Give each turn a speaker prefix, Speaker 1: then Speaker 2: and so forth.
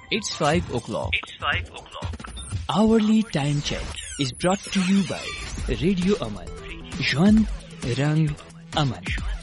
Speaker 1: It's 5 o'clock.
Speaker 2: It's 5 o'clock.
Speaker 1: Hourly time check is brought to you by Radio Aman. Jwan Rang Aman.